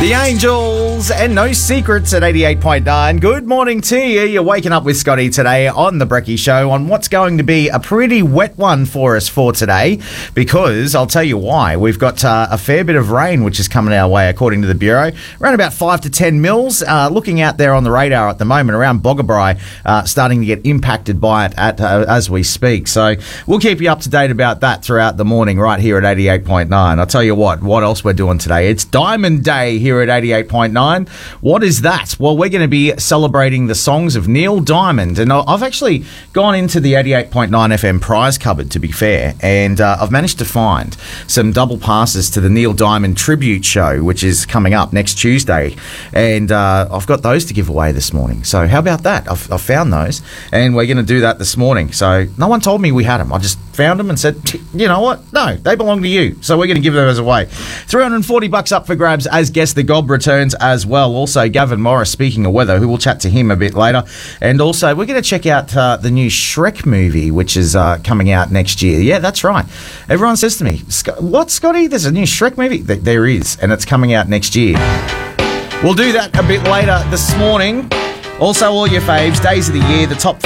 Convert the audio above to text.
The Angels and No Secrets at 88.9. Good morning to you. You're waking up with Scotty today on The Brekkie Show on what's going to be a pretty wet one for us for today, because I'll tell you why. We've got a fair bit of rain which is coming our way according to the Bureau. Around about 5 to 10 mils. Looking out there on the radar at the moment around Boggabri, starting to get impacted by it as we speak. So we'll keep you up to date about that throughout the morning right here at 88.9. I'll tell you what else we're doing today. It's Diamond Day here at 88.9. What is that? Well, we're going to be celebrating the songs of Neil Diamond. And I've actually gone into the 88.9 FM prize cupboard, to be fair, and I've managed to find some double passes to the Neil Diamond tribute show, which is coming up next Tuesday. And I've got those to give away this morning. So how about that? I've found those, and we're going to do that this morning. So no one told me we had them. I just found them and said, you know what? No, they belong to you. So we're going to give those away. $340 up for grabs as Guess the Gob returns as well. Also, Gavin Morris, speaking of weather, who we'll chat to him a bit later. And also, we're going to check out the new Shrek movie, which is coming out next year. Yeah, that's right. Everyone says to me, what, Scotty? There's a new Shrek movie? There is, and it's coming out next year. We'll do that a bit later this morning. Also, all your faves, days of the year, the top